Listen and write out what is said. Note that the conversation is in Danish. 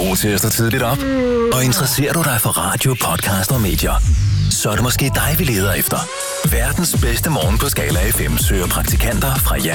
god til at stå tidligt op? Og interesserer du dig for radio, podcast og medier? Så er det måske dig, vi leder efter. Verdens bedste morgen på Skala FM søger praktikanter fra